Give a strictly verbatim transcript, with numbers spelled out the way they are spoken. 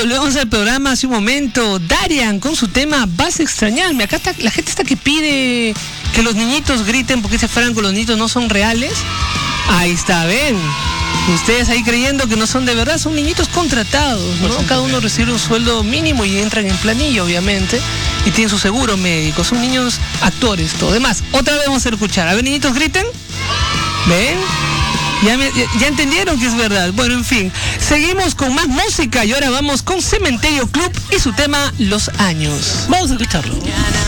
volvemos al programa hace un momento. Darian con su tema Vas a extrañarme. Acá está, la gente está que pide que los niñitos griten porque ese Franco, los niñitos no son reales. Ahí está, ven. Ustedes ahí creyendo que no son de verdad, son niñitos contratados, ¿no? Cada uno recibe un sueldo mínimo y entran en planilla, obviamente, y tienen su seguro médico. Son niños actores, todo. Además, otra vez vamos a escuchar. A ver, niñitos, griten. ¿Ven? Ya, me, ya, ya entendieron que es verdad. Bueno, en fin, seguimos con más música y ahora vamos con Cementerio Club y su tema Los Años. Vamos a escucharlo.